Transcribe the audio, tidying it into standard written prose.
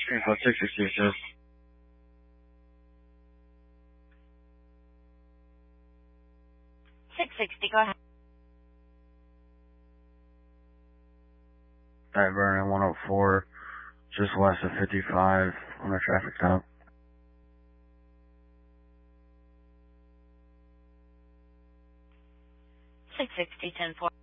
Screen code 666. Go ahead. At Vernon 104, just west of 55 on a traffic stop. 660, 10-4.